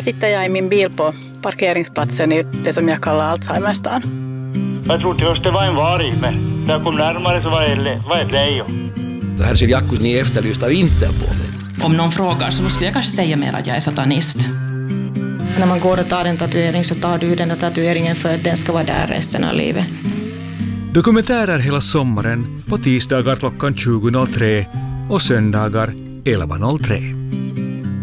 sitter jag i min bil på parkeringsplatsen i det som jag kallar Alzheimerstan. Jag trodde just det var en varg, men när jag kom närmare så var ett lejon. Det här ser Jakkus ni efterlyst av Interpol. Om någon frågar så skulle jag kanske säga mer att jag är satanist. När man går och tar en tatuering så tar du den där tatueringen för att den ska vara där resten av livet. Dokumentärer hela sommaren på tisdagar klockan 20.03 och söndagar 11.03.